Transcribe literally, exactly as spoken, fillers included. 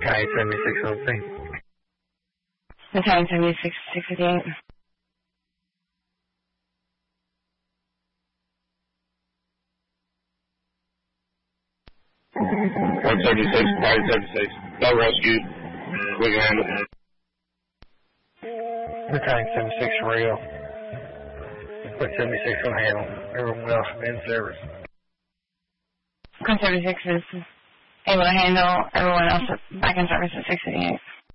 Battalion seventy-six oh three. Battalion seventy-six, six fifty-eight. one seventy-six, Battalion seventy-six. No rescue. We can handle it. Battalion seventy-six real. Put seventy-six on handle. Everyone else in service. Con seventy-six is able to handle. Everyone else back in service at six fifty-eight.